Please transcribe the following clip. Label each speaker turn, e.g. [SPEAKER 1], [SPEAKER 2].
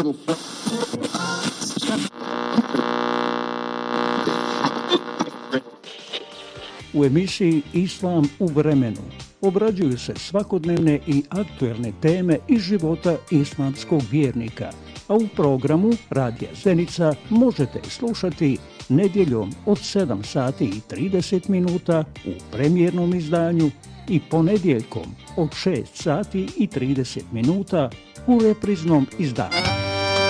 [SPEAKER 1] U emisiji Islam u vremenu obrađuju se svakodnevne i aktuelne teme iz života islamskog vjernika, a u programu Radija Zenica možete slušati nedjeljom od 7 sati i 30 minuta u premijernom izdanju i ponedjeljkom od 6 sati i 30 minuta u repriznom izdanju.